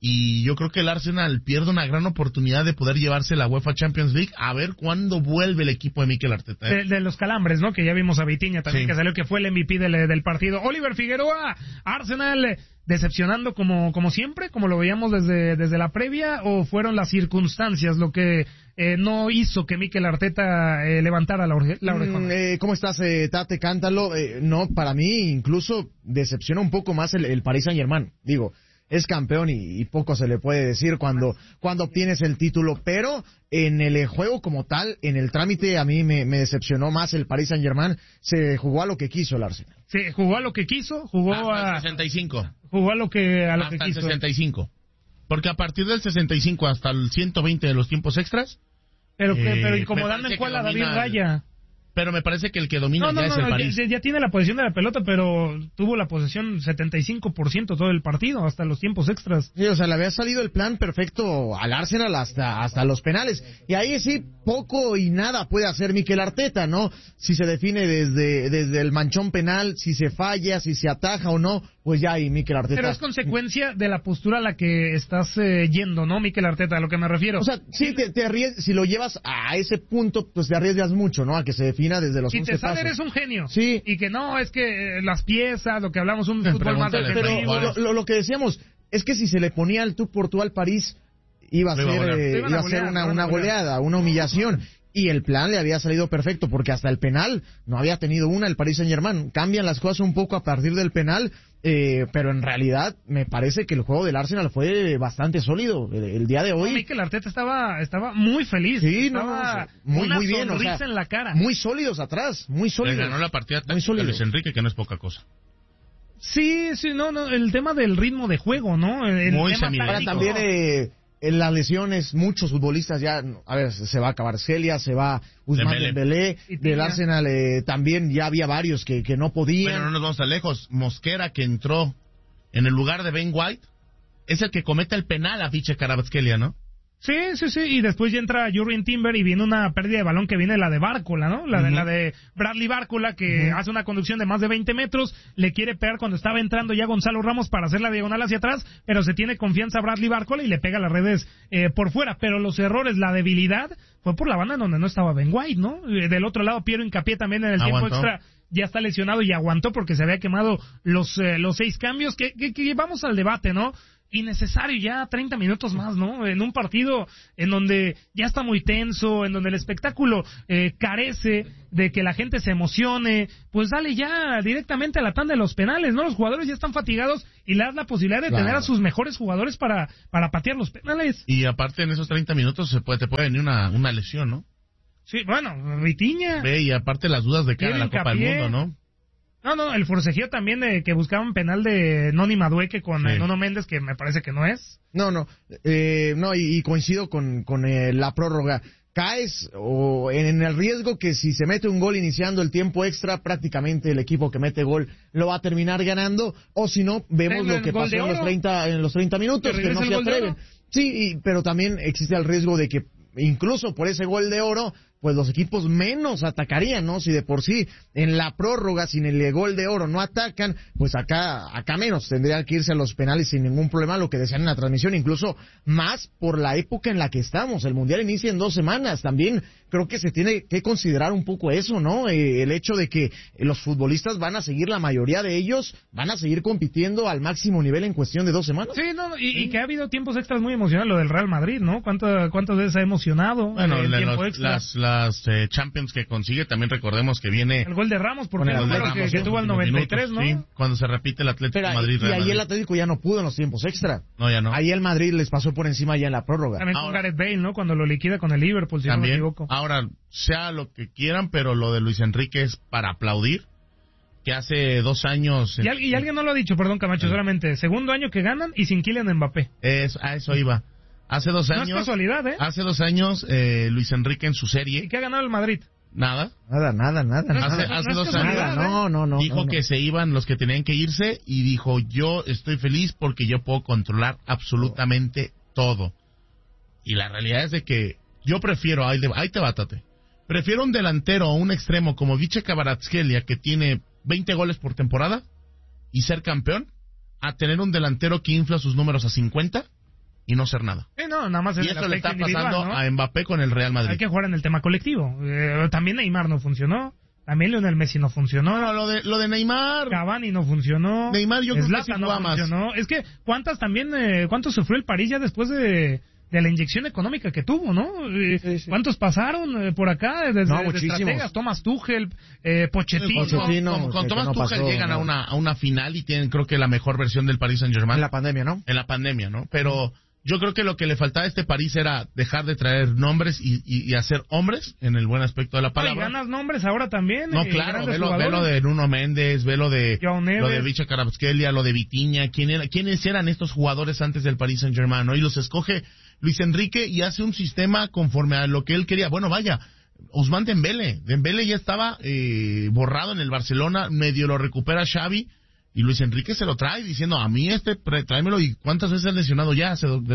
Y yo creo que el Arsenal pierde una gran oportunidad de poder llevarse la UEFA Champions League, a ver cuándo vuelve el equipo de Mikel Arteta. De los calambres, ¿no? Que ya vimos a Vitinha también, que salió, que fue el MVP del partido. Oliver Figueroa, Arsenal decepcionando como siempre, como lo veíamos desde la previa, o fueron las circunstancias lo que no hizo que Mikel Arteta levantara la orejona. ¿Cómo estás, Tate? Cántalo. No, para mí incluso decepciona un poco más el Paris Saint-Germain. Digo, es campeón y poco se le puede decir cuando obtienes el título, pero en el juego como tal, en el trámite, a mí me decepcionó más el Paris Saint-Germain. Se jugó a lo que quiso el Arsenal. Sí, jugó a lo que quiso, jugó hasta el 65. Jugó a lo que hasta quiso. El 65. Porque a partir del 65 hasta el 120 de los tiempos extras... Pero incomodando en cuál a David Raya. Pero me parece que el que domina es el París. Ya tiene la posesión de la pelota, pero tuvo la posesión 75% todo el partido, hasta los tiempos extras. Sí, o sea, le había salido el plan perfecto al Arsenal hasta los penales. Y ahí sí, poco y nada puede hacer Mikel Arteta, ¿no? Si se define desde el manchón penal, si se falla, si se ataja o no, pues ya ahí Mikel Arteta. Pero es consecuencia de la postura a la que estás yendo, ¿no, Mikel Arteta? A lo que me refiero. O sea, sí, si lo llevas a ese punto, pues te arriesgas mucho, ¿no? A que se defina desde los 11 pasos. Si te sale, eres un genio. Sí. Y que no, es que las piezas, lo que hablamos, un fútbol más defensivo. Pero lo que decíamos es que si se le ponía el tú por tú al París, iba a ser una goleada, una humillación. Y el plan le había salido perfecto, porque hasta el penal no había tenido el Paris Saint-Germain. Cambian las cosas un poco a partir del penal, pero en realidad me parece que el juego del Arsenal fue bastante sólido el día de hoy. Mikel Arteta estaba muy feliz. Sí, estaba muy bien, sonrisa, o sea, en la cara. Muy sólidos atrás, muy sólidos. Le ganó la partida táctica a Luis Enrique, que no es poca cosa. Sí, no, el tema del ritmo de juego, ¿no? Muy similar. También en las lesiones, muchos futbolistas ya, a ver, se va a acabar Celia, se va Ousmane Dembélé, del Arsenal también ya había varios que no podían. Bueno, no nos vamos tan lejos. Mosquera, que entró en el lugar de Ben White, es el que comete el penal a Viche Kvaratskhelia, ¿no? Sí, y después ya entra Jurrien Timber y viene una pérdida de balón que viene la de Bárcola, ¿no? La de Bradley Bárcola, que hace una conducción de más de 20 metros, le quiere pegar cuando estaba entrando ya Gonzalo Ramos para hacer la diagonal hacia atrás, pero se tiene confianza Bradley Bárcola y le pega las redes por fuera, pero los errores, la debilidad, fue por la banda en donde no estaba Ben White, ¿no? Del otro lado, Piero Hincapié también en el tiempo extra ya está lesionado y aguantó porque se había quemado los 6 cambios, que vamos al debate, ¿no? Innecesario ya 30 minutos más, ¿no? En un partido en donde ya está muy tenso, en donde el espectáculo carece de que la gente se emocione, pues dale ya directamente a la tanda de los penales, ¿no? Los jugadores ya están fatigados y le das la posibilidad de tener a sus mejores jugadores para patear los penales. Y aparte en esos 30 minutos te puede venir una lesión, ¿no? Sí, bueno, Vitinha. Ve, y aparte las dudas de cara a la Copa del Mundo, ¿no? No, el forcejeo también de que buscaban penal de Noni Madueque con Nuno Méndez, que me parece que no es. Y coincido con la prórroga. Caes en el riesgo que si se mete un gol iniciando el tiempo extra, prácticamente el equipo que mete gol lo va a terminar ganando, o si no, vemos lo que pasó en los 30 minutos, que no se atreven. Sí, pero también existe el riesgo de que incluso por ese gol de oro, pues los equipos menos atacarían, ¿no? Si de por sí en la prórroga, sin el gol de oro, no atacan, pues acá menos tendrían que irse a los penales sin ningún problema, lo que decían en la transmisión, incluso más por la época en la que estamos. El Mundial inicia en 2 semanas, también creo que se tiene que considerar un poco eso, ¿no? El hecho de que los futbolistas van a seguir, la mayoría de ellos, van a seguir compitiendo al máximo nivel en cuestión de 2 semanas. Sí, y que ha habido tiempos extras muy emocionantes, lo del Real Madrid, ¿no? ¿Cuántas veces ha emocionado? Bueno, el tiempo extra. Las Champions que consigue, también recordemos que viene el gol de Ramos, porque que tuvo al 93, minutos, ¿no? Sí, cuando se repite el Atlético Madrid. Y ahí el Atlético ya no pudo en los tiempos extra. No, ya no. Ahí el Madrid les pasó por encima ya en la prórroga. También con Gareth Bale, ¿no? Cuando lo liquida con el Liverpool, si también, no me equivoco. Ahora, sea lo que quieran, pero lo de Luis Enrique es para aplaudir. Que hace 2 años... Y alguien no lo ha dicho, perdón, Camacho, solamente segundo año que ganan y sin Kylian Mbappé. A eso iba. Hace 2 años... No es casualidad, ¿eh? Hace 2 años, Luis Enrique en su serie... ¿Y qué ha ganado el Madrid? Nada. Hace 2 años dijo que se iban los que tenían que irse y dijo, yo estoy feliz porque yo puedo controlar absolutamente todo. Y la realidad es de que yo prefiero, ahí te bátate, prefiero un delantero o un extremo como Viche Kvaratskhelia, que tiene 20 goles por temporada y ser campeón, a tener un delantero que infla sus números a 50 y no ser nada. Nada más y eso le está pasando, ¿no?, a Mbappé con el Real Madrid. Hay que jugar en el tema colectivo. También Neymar no funcionó. También Lionel Messi no funcionó. No, lo de Neymar. Cavani no funcionó. Neymar yo creo que sí no funcionó. Es que ¿cuántos sufrió el París ya después de la inyección económica que tuvo, ¿no? Sí. ¿Cuántos pasaron por acá? Desde estrategas, Thomas Tuchel, Pochettino. Con Thomas Tuchel llegan a una final y tienen, creo que, la mejor versión del Paris Saint-Germain. En la pandemia, ¿no? En la pandemia, ¿no? Pero yo creo que lo que le faltaba a este París era dejar de traer nombres y hacer hombres, en el buen aspecto de la palabra. Y ganas nombres ahora también. No, claro, ve lo de Nuno Méndez, ve lo de Viche Kvaratskhelia, lo de Vitinha. ¿Quiénes eran estos jugadores antes del Paris Saint-Germain, ¿no? Y los escoge Luis Enrique y hace un sistema conforme a lo que él quería. Bueno, vaya, Ousmane Dembélé ya estaba borrado en el Barcelona, medio lo recupera Xavi, y Luis Enrique se lo trae diciendo, a mí tráemelo. ¿Y cuántas veces ha lesionado ya?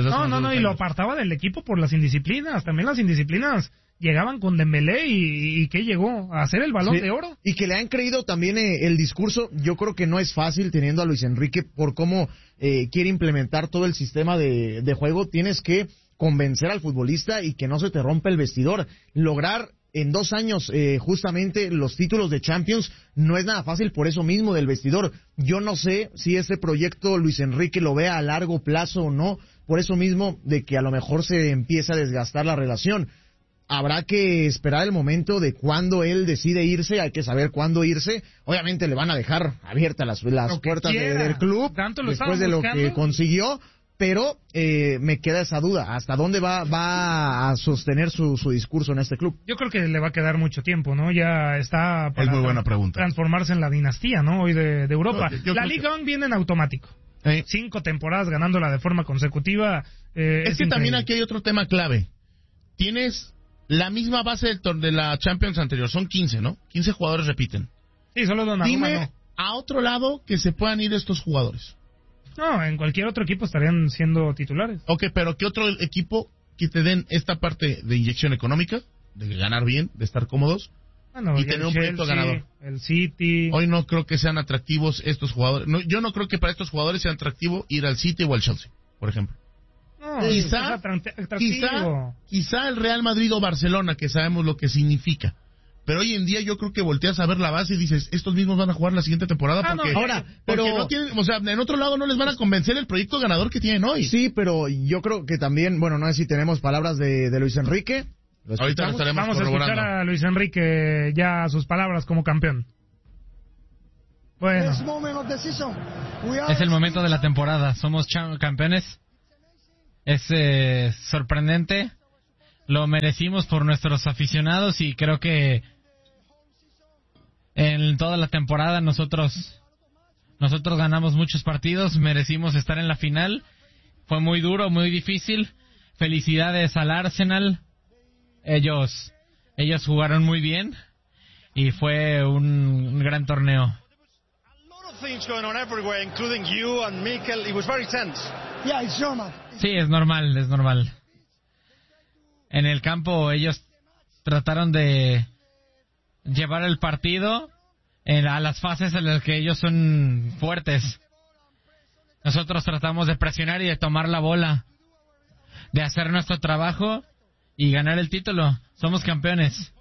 Y lo apartaba del equipo por las indisciplinas. También las indisciplinas llegaban con Dembélé y ¿qué llegó? A hacer el Balón de Oro. Y que le han creído también el discurso. Yo creo que no es fácil teniendo a Luis Enrique por cómo quiere implementar todo el sistema de juego. Tienes que convencer al futbolista y que no se te rompa el vestidor. Lograr en 2 años justamente los títulos de Champions no es nada fácil por eso mismo del vestidor. Yo no sé si ese proyecto Luis Enrique lo vea a largo plazo o no, por eso mismo de que a lo mejor se empieza a desgastar la relación. Habrá que esperar el momento de cuándo él decide irse, hay que saber cuándo irse. Obviamente le van a dejar abiertas las puertas del club después de lo que consiguió. Pero me queda esa duda, ¿hasta dónde va a sostener su discurso en este club? Yo creo que le va a quedar mucho tiempo, ¿no? Ya está para es muy buena pregunta. Transformarse en la dinastía, ¿no? Hoy de Europa. La Liga 1 viene en automático. 5 temporadas ganándola de forma consecutiva. Es que también aquí hay otro tema clave. Tienes la misma base de la Champions anterior, son 15, ¿no? 15 jugadores repiten. Sí, solo Donnarumma. Dime a otro lado que se puedan ir estos jugadores. No, en cualquier otro equipo estarían siendo titulares. Ok, pero ¿qué otro equipo que te den esta parte de inyección económica, de ganar bien, de estar cómodos, y tener un proyecto ganador. El City. Hoy no creo que sean atractivos estos jugadores. No, yo no creo que para estos jugadores sea atractivo ir al City o al Chelsea, por ejemplo. No, quizá el Real Madrid o Barcelona, que sabemos lo que significa. Pero hoy en día yo creo que volteas a ver la base y dices, estos mismos van a jugar la siguiente temporada porque, porque no tienen, o sea, en otro lado no les van a convencer el proyecto ganador que tienen hoy. Sí, pero yo creo que también, bueno, no sé si tenemos palabras de Luis Enrique. Ahorita lo estaremos Vamos a escuchar a Luis Enrique ya sus palabras como campeón. Bueno. Es el momento de la temporada. Somos campeones. Es sorprendente. Lo merecimos por nuestros aficionados y creo que en toda la temporada nosotros ganamos muchos partidos, merecimos estar en la final. Fue muy duro, muy difícil. Felicidades al Arsenal. Ellos jugaron muy bien y fue un gran torneo. Sí, es normal. En el campo ellos trataron de llevar el partido a las fases en las que ellos son fuertes. Nosotros tratamos de presionar y de tomar la bola, de hacer nuestro trabajo y ganar el título. Somos campeones.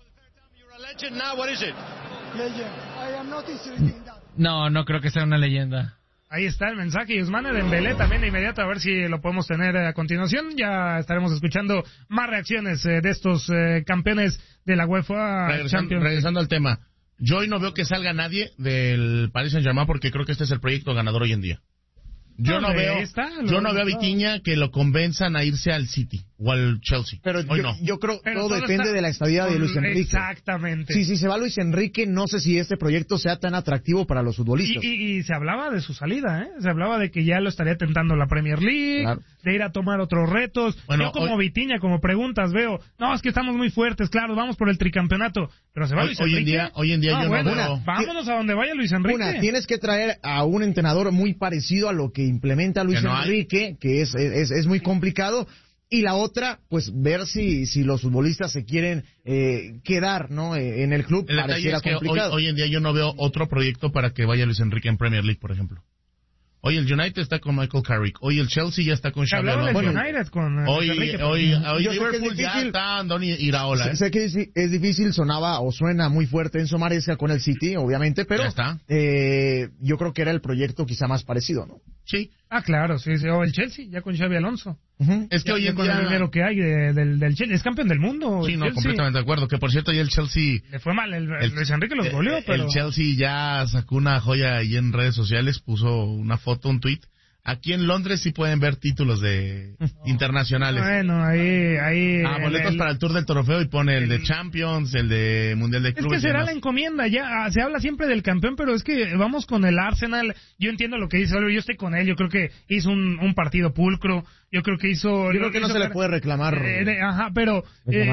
No creo que sea una leyenda. Ahí está el mensaje, y Ousmane Dembélé también de inmediato, a ver si lo podemos tener a continuación. Ya estaremos escuchando más reacciones de estos campeones de la UEFA Champions. Regresando al tema, yo hoy no veo que salga nadie del Paris Saint-Germain porque creo que este es el proyecto ganador hoy en día. Yo no veo a Vitinha que lo convenzan a irse al City o al Chelsea. Pero yo creo que todo depende de la estadía de Luis Enrique. Exactamente. Si se va Luis Enrique, no sé si este proyecto sea tan atractivo para los futbolistas. Y se hablaba de su salida, ¿eh? Se hablaba de que ya lo estaría tentando la Premier League, claro, de ir a tomar otros retos. Bueno, yo como Vitinha, como preguntas, veo, no, es que estamos muy fuertes, claro, vamos por el tricampeonato. Pero se va Luis Enrique. Hoy en día yo no veo. Vámonos a donde vaya Luis Enrique. Tienes que traer a un entrenador muy parecido a lo que implementa Luis Enrique, que es muy complicado. Y la otra, pues ver si los futbolistas se quieren quedar, ¿no? En el club. El detalle es que hoy en día yo no veo otro proyecto para que vaya Luis Enrique en Premier League, por ejemplo. Hoy el United está con Michael Carrick, hoy el Chelsea ya está con Xabi Alonso. Hoy Liverpool ya está Andoni Iraola. Sé que es difícil, sonaba o suena muy fuerte Enzo Maresca con el City, obviamente, pero yo creo que era el proyecto quizá más parecido, ¿no? Sí. Claro, sí, o el Chelsea, ya con Xabi Alonso. Es que hoy en día... con el dinero que hay del Chelsea, es campeón del mundo. Sí, no, completamente de acuerdo, que por cierto ya el Chelsea... Le fue mal, Luis Enrique los goleó, pero... El Chelsea ya sacó una joya ahí en redes sociales, puso una foto, un tweet. Aquí en Londres sí pueden ver títulos de internacionales. Bueno, ahí... boletos para el Tour del Trofeo y pone el de Champions, el de Mundial de Clubes. Es que será la encomienda, ya se habla siempre del campeón, pero es que vamos con el Arsenal. Yo entiendo lo que dice Oliver, yo estoy con él, yo creo que hizo un partido pulcro, yo creo que no se le puede reclamar. Pero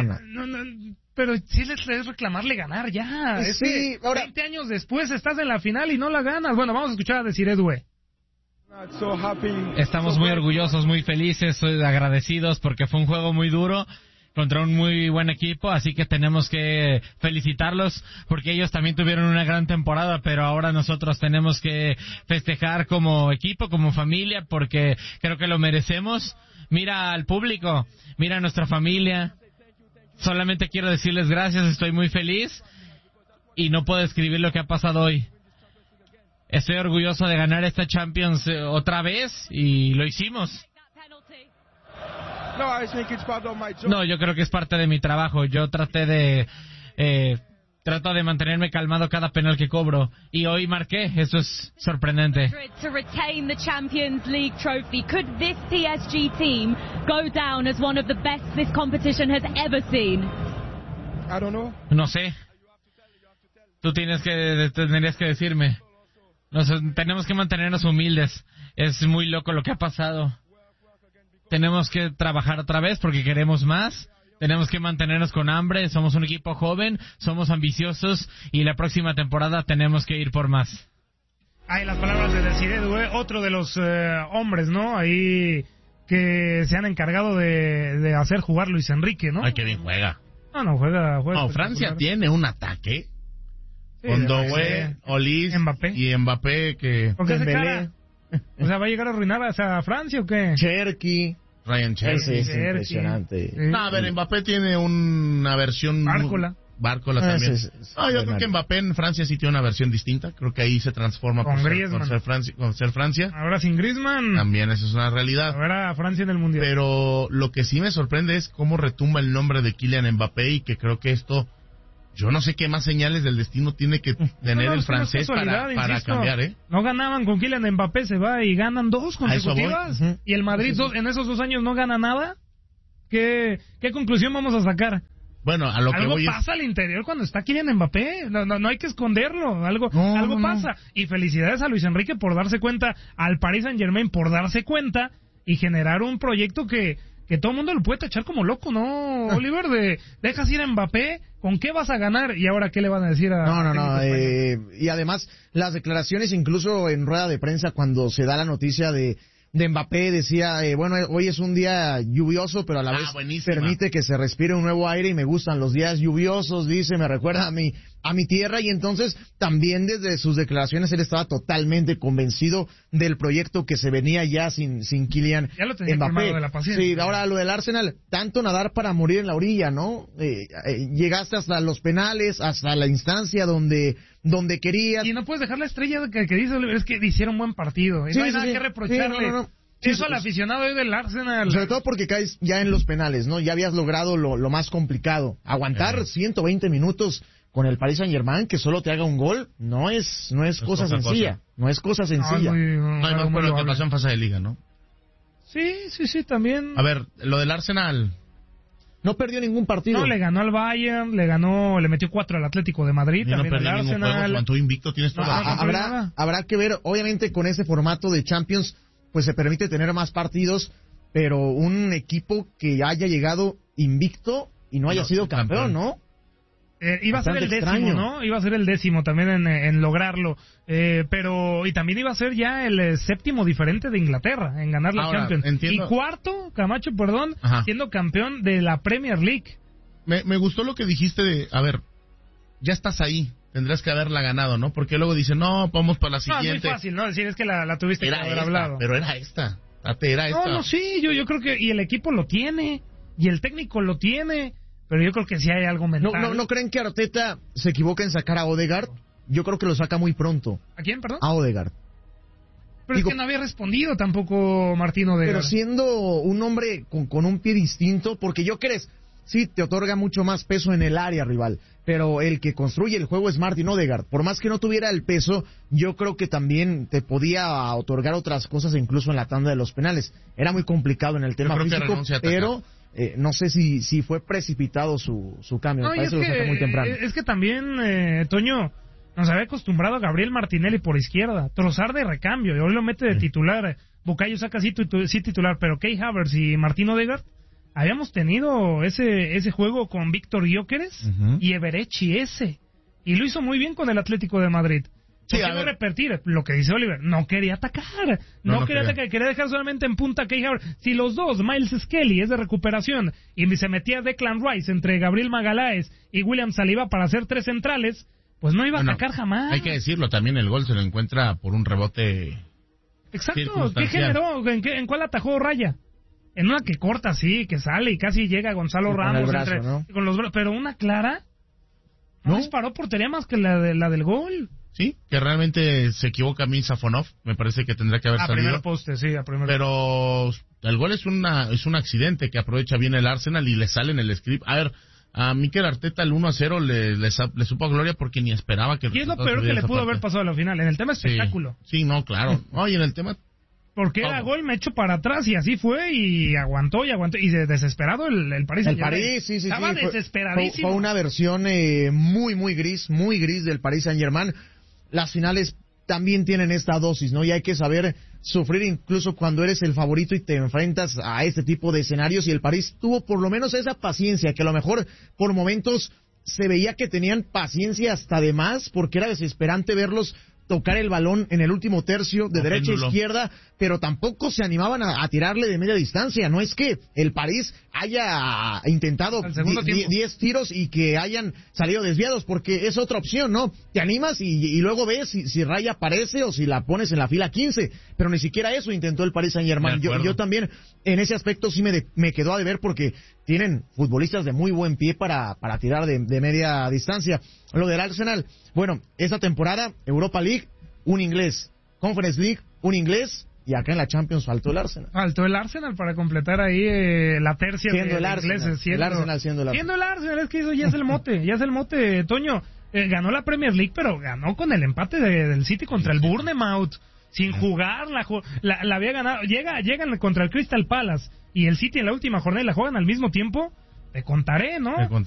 sí es reclamarle ganar ya. Sí, ahora 20 años después estás en la final y no la ganas. Bueno, vamos a escuchar a Desiree Doué. Estamos muy orgullosos, muy felices, agradecidos porque fue un juego muy duro contra un muy buen equipo, así que tenemos que felicitarlos porque ellos también tuvieron una gran temporada, pero ahora nosotros tenemos que festejar como equipo, como familia, porque creo que lo merecemos. Mira al público, mira a nuestra familia. Solamente quiero decirles gracias, estoy muy feliz y no puedo describir lo que ha pasado hoy. Estoy orgulloso de ganar esta Champions otra vez y lo hicimos. No, yo creo que es parte de mi trabajo. Yo trato de mantenerme calmado cada penal que cobro y hoy marqué. Eso es sorprendente. To retain the Champions League trophy, could this PSG team go down as one of the best this competition has ever seen? I don't know. No sé. Tú tendrías que decirme. Tenemos que mantenernos humildes. Es muy loco lo que ha pasado. Tenemos que trabajar otra vez porque queremos más. Tenemos que mantenernos con hambre. Somos un equipo joven, somos ambiciosos y la próxima temporada tenemos que ir por más. Las palabras de Desiree Doué, otro de los hombres, ¿no? Ahí que se han encargado de hacer jugar Luis Enrique, ¿no? Ay, qué bien juega. No, juega. No, Francia tiene un ataque. Con Doué, Olise y Mbappé que... ¿Por qué se cara? O sea, ¿va a llegar a arruinar a Francia o qué? Cherky. Ryan Cherky. Es impresionante. Sí. No, a ver, Mbappé tiene una versión... Bárcola también. Yo creo que Mbappé en Francia sí tiene una versión distinta. Creo que ahí se transforma con ser Francia. Ahora sin Griezmann. También eso es una realidad. Ahora Francia en el Mundial. Pero lo que sí me sorprende es cómo retumba el nombre de Kylian Mbappé y que creo que esto... Yo no sé qué más señales del destino tiene que tener el francés para cambiar, ¿eh? No ganaban con Kylian Mbappé, se va y ganan 2 consecutivas. Y el Madrid en esos 2 años no gana nada. ¿Qué conclusión vamos a sacar? Bueno, a lo que voy pasa al interior cuando está Kylian Mbappé. No hay que esconderlo. Algo pasa. Y felicidades a Luis Enrique por darse cuenta, al Paris Saint-Germain por darse cuenta y generar un proyecto que todo el mundo lo puede tachar como loco, ¿no, Oliver? Dejas ir a Mbappé, ¿con qué vas a ganar? ¿Y ahora qué le van a decir a... No. Y además, las declaraciones incluso en rueda de prensa cuando se da la noticia de Mbappé, decía, bueno, hoy es un día lluvioso, pero a la vez permite que se respire un nuevo aire y me gustan los días lluviosos, dice, me recuerda a mi tierra, y entonces también desde sus declaraciones él estaba totalmente convencido del proyecto que se venía ya sin Kylian ya lo tenía Mbappé. De la paciencia. Sí, ahora lo del Arsenal, tanto nadar para morir en la orilla, ¿no? Llegaste hasta los penales, hasta la instancia donde querías. Y no puedes dejar la estrella que dice Oliver, es que hicieron buen partido, y no hay nada que reprocharle. No. Eso al aficionado hoy del Arsenal. Sobre todo porque caes ya en los penales, ¿no? Ya habías logrado lo más complicado. Aguantar 120 minutos con el Paris Saint-Germain, que solo te haga un gol, no es cosa sencilla. No es cosa sencilla. No hay más por lo que pasó en fase de liga, ¿no? Sí, también. A ver, lo del Arsenal... No perdió ningún partido. No, le ganó al Bayern, le metió 4 al Atlético de Madrid, y también al Arsenal. Juego, invicto, tienes todo. Habrá que ver, obviamente con ese formato de Champions, pues se permite tener más partidos, pero un equipo que haya llegado invicto y no haya sido campeón, ¿no? Iba a ser el 10º, ¿no? Iba a ser el 10º también en lograrlo. Y también iba a ser ya el 7º diferente de Inglaterra en ganar la Champions. Entiendo. Y 4º, Camacho, siendo campeón de la Premier League. Me gustó lo que dijiste de, a ver, ya estás ahí, tendrás que haberla ganado, ¿no? Porque luego dicen, no, vamos para la siguiente. No, es muy fácil, ¿no? Decir, es que la tuviste que haber hablado. Pero era esta. Era esta. No, sí, yo creo que, y el equipo lo tiene, y el técnico lo tiene. Pero yo creo que sí hay algo mental. ¿No creen que Arteta se equivoca en sacar a Odegaard? Yo creo que lo saca muy pronto. ¿A quién, perdón? A Odegaard. Pero es que no había respondido tampoco Martín Odegaard. Pero siendo un hombre con un pie distinto, porque sí te otorga mucho más peso en el área rival, pero el que construye el juego es Martín Odegaard. Por más que no tuviera el peso, yo creo que también te podía otorgar otras cosas, incluso en la tanda de los penales. Era muy complicado en el tema físico, pero... no sé si fue precipitado su cambio. Me parece que lo saca muy temprano. Es que también, Toño, nos había acostumbrado a Gabriel Martinelli por izquierda, Trossard de recambio, y hoy lo mete de titular. Bukayo saca sí titular, pero Kai Havertz y Martín Odegaard, habíamos tenido ese juego con Víctor Gyökeres y Eberechi y lo hizo muy bien con el Atlético de Madrid. Quiero repetir lo que dice Oliver, no quería atacar, no quería atacar, quería dejar solamente en punta a Kai Havertz. Si los dos, Miles Skelly es de recuperación y se metía Declan Rice entre Gabriel Magalhaes y William Saliba para hacer 3 centrales, pues no iba a atacar jamás. Hay que decirlo, también el gol se lo encuentra por un rebote. Exacto, ¿qué generó? ¿En cuál atajó Raya? En una que corta, sí, que sale y casi llega Gonzalo Ramos con el brazo, ¿no? Con los brazos, pero una clara no disparó portería más que la del gol. Sí, que realmente se equivoca Min Safonov, me parece que tendrá que haber salido. A primer poste, sí, a primer poste. Pero el gol es un accidente que aprovecha bien el Arsenal y le sale en el script. A ver, a Mikel Arteta el 1-0 le supo a gloria porque ni esperaba que... Y es lo peor que le pudo haber pasado a la final, en el tema espectáculo. Sí, no, claro. Oye, en el tema... Porque era gol, me echo para atrás y así fue y aguantó. Y desesperado el París. El París, sí. Estaba desesperadísimo. Fue una versión muy gris del Paris Saint-Germain. Las finales también tienen esta dosis, ¿no? Y hay que saber sufrir incluso cuando eres el favorito y te enfrentas a este tipo de escenarios. Y el París tuvo por lo menos esa paciencia, que a lo mejor por momentos se veía que tenían paciencia hasta de más, porque era desesperante verlos tocar el balón en el último tercio de derecha a izquierda, pero tampoco se animaban a tirarle de media distancia. No es que el París haya intentado 10 tiros y que hayan salido desviados, porque es otra opción, ¿no? Te animas y luego ves si Raya aparece o si la pones en la fila 15, pero ni siquiera eso intentó el Paris Saint-Germain. Yo también en ese aspecto sí me quedó a deber, porque tienen futbolistas de muy buen pie para tirar de media distancia. Lo del Arsenal, bueno, esta temporada Europa League, un inglés, Conference League, un inglés, y acá en la Champions faltó el Arsenal. Faltó el Arsenal para completar ahí la tercia siendo de el Arsenal, ingleses. el Arsenal siendo el Arsenal. Siendo el Arsenal, es que eso ya es el mote, Toño. Ganó la Premier League, pero ganó con el empate del City contra el Bournemouth. Sin jugar, la había ganado. Llegan contra el Crystal Palace y el City en la última jornada y la juegan al mismo tiempo. Te contaré, ¿no?